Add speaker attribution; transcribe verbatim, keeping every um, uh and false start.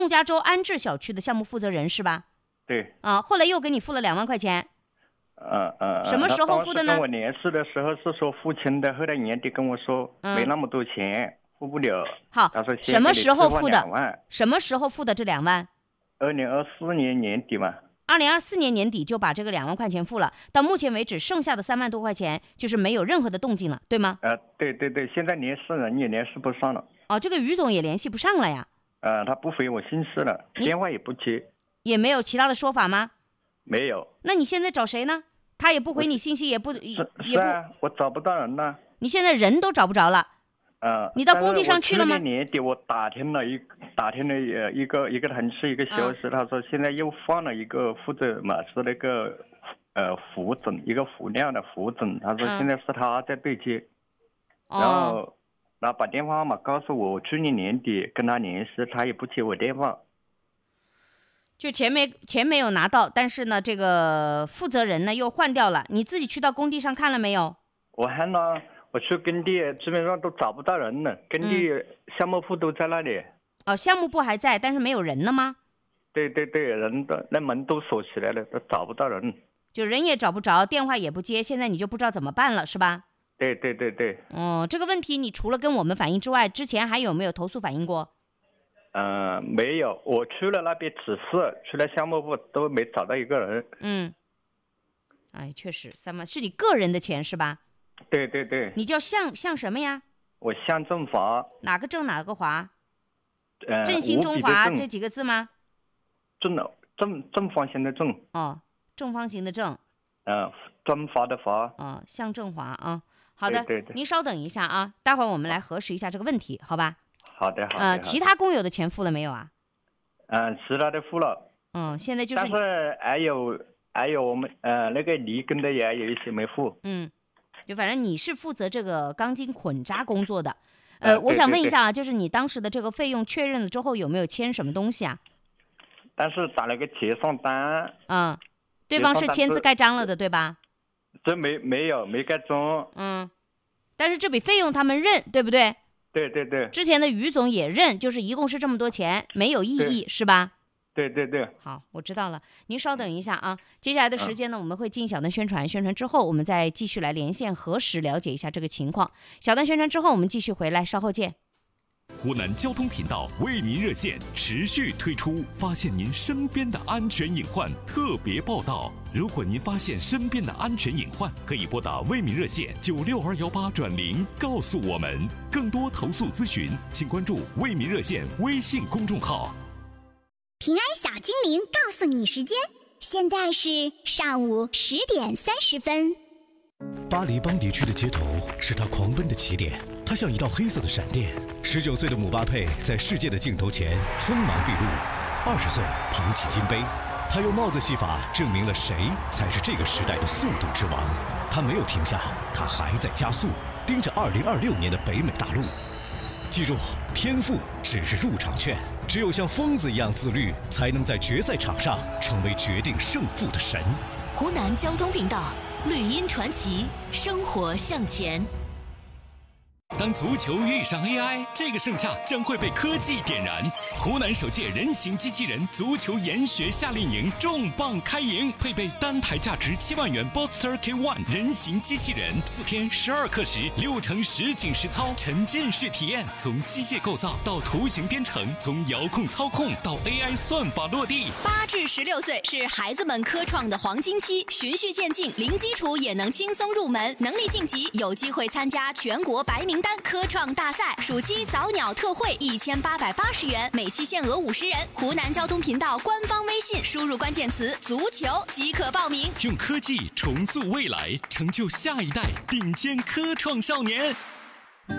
Speaker 1: 孟加州安置小区的项目负责人是吧？
Speaker 2: 对。
Speaker 1: 啊，后来又给你付了两万块钱。
Speaker 2: 呃呃，
Speaker 1: 什么时候付的呢？
Speaker 2: 跟我联系的时候是说付清的，后来年底跟我说、嗯、没那么多钱，付不了。
Speaker 1: 好，
Speaker 2: 他说
Speaker 1: 什么时候付的？什么时候付的这两万？
Speaker 2: 二零二四年年底嘛。
Speaker 1: 二零二四年年底就把这个两万块钱付了，到目前为止剩下的三万多块钱就是没有任何的动静了，对吗？
Speaker 2: 呃，对对对，现在联系人也联系不上了。
Speaker 1: 哦，这个于总也联系不上了呀？
Speaker 2: 呃，他不回我信息了，电话也不接。
Speaker 1: 也没有其他的说法吗？
Speaker 2: 没有。
Speaker 1: 那你现在找谁呢？他也不回你信息，也不
Speaker 2: 是
Speaker 1: 也不、
Speaker 2: 啊，我找不到人了。
Speaker 1: 你现在人都找不着了。
Speaker 2: 呃，
Speaker 1: 你到工地上去了吗？
Speaker 2: 去年年底我打听了一打听了一个一个同事一个消息、嗯，他说现在又换了一个负责嘛，是那个呃副总，一个副料的副总，他说现在是他在对接，嗯、然后、哦、然后把电话号码告诉我，去年年底跟他联系，他也不接我电话。
Speaker 1: 就钱没钱没有拿到，但是呢，这个负责人呢又换掉了。你自己去到工地上看了没有？
Speaker 2: 我看了，我去工地基本上都找不到人了，工地项目部都在那里。
Speaker 1: 嗯、哦，项目部还在，但是没有人了吗？
Speaker 2: 对对对，人的那门都锁起来了，都找不到人。
Speaker 1: 就人也找不着，电话也不接，现在你就不知道怎么办了，是吧？
Speaker 2: 对对对对。
Speaker 1: 哦，这个问题你除了跟我们反映之外，之前还有没有投诉反映过？
Speaker 2: 嗯、呃，没有，我去了那边指示，去了项目部都没找到一个人。
Speaker 1: 嗯，哎，确实，三万是你个人的钱是吧？
Speaker 2: 对对对。
Speaker 1: 你叫向向什么呀？
Speaker 2: 我向正华。
Speaker 1: 哪个正哪个华？
Speaker 2: 呃，
Speaker 1: 振兴中华这几个字吗？
Speaker 2: 正正正方形的正。
Speaker 1: 哦，正方形的正。
Speaker 2: 呃，中华的华。
Speaker 1: 哦，向正华啊。好的，
Speaker 2: 对对对，
Speaker 1: 您稍等一下啊，待会儿我们来核实一下这个问题，好吧？
Speaker 2: 好的，好的。
Speaker 1: 呃，其他工友的钱付了没有啊？
Speaker 2: 嗯，其他的付了。
Speaker 1: 嗯，现在就是。
Speaker 2: 但是还有还有我们呃那个离工的也有一些没付。
Speaker 1: 嗯，就反正你是负责这个钢筋混扎工作的，呃，
Speaker 2: 呃
Speaker 1: 我想问一下啊，就是你当时的这个费用确认了之后，有没有签什么东西啊？
Speaker 2: 但是打了个结算单。
Speaker 1: 嗯，对方是签字盖章了的，对吧？
Speaker 2: 这没没有没盖章。
Speaker 1: 嗯，但是这笔费用他们认，对不对？
Speaker 2: 对对对，
Speaker 1: 之前的于总也认，就是一共是这么多钱，没有异议是吧？
Speaker 2: 对对对。
Speaker 1: 好，我知道了，您稍等一下啊。接下来的时间呢，嗯、我们会进小段宣传，宣传之后我们再继续来连线核实，了解一下这个情况。小段宣传之后，我们继续回来，稍后见。
Speaker 3: 湖南交通频道为民热线持续推出发现您身边的安全隐患特别报道。如果您发现身边的安全隐患，可以拨打为民热线九六二幺八转零告诉我们。更多投诉咨询，请关注为民热线微信公众号。
Speaker 4: 平安小精灵告诉你时间，现在是上午十点三十分。
Speaker 5: 巴黎邦迪区的街头是他狂奔的起点，他像一道黑色的闪电。十九岁的姆巴佩在世界的镜头前锋芒毕露，二十岁捧起金杯，他用帽子戏法证明了谁才是这个时代的速度之王。他没有停下，他还在加速，盯着二零二六年的北美大陆。记住，天赋只是入场券，只有像疯子一样自律，才能在决赛场上成为决定胜负的神。
Speaker 6: 湖南交通频道，绿茵传奇，生活向前。
Speaker 3: 当足球遇上 A I， 这个盛夏将会被科技点燃。湖南首届人形机器人足球研学夏令营重磅开营，配备单台价值七万元 Boxster K 一 人形机器人，四天十二课时，六成实景实操，沉浸式体验，从机械构造到图形编程，从遥控操控到 A I 算法落地。
Speaker 6: 八至十六岁是孩子们科创的黄金期，循序渐进，零基础也能轻松入门，能力晋级有机会参加全国白名单科创大赛。暑期早鸟特惠一千八百八十元，每期限额五十人。湖南交通频道官方微信输入关键词足球即可报名。
Speaker 3: 用科技重塑未来，成就下一代顶尖科创少年。